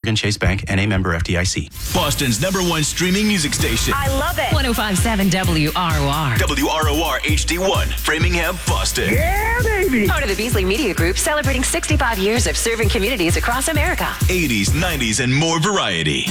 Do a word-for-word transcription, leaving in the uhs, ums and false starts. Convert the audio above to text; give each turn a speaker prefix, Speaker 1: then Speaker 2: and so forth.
Speaker 1: Morgan Chase Bank, and a member F D I C.
Speaker 2: Boston's number one streaming music station.
Speaker 3: I love it.
Speaker 4: one oh five point seven W R O R.
Speaker 2: W R O R H D one, Framingham, Boston.
Speaker 3: Yeah, baby.
Speaker 4: Part of the Beasley Media Group, celebrating sixty-five years of serving communities across America.
Speaker 2: eighties, nineties, and more variety.